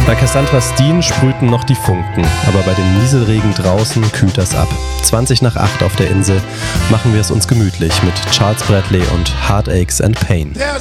Bei Cassandra Steen sprühten noch die Funken, aber bei dem Nieselregen draußen kühlt das ab. 20:08 auf der Insel machen wir es uns gemütlich mit Charles Bradley und Heartaches and Pain.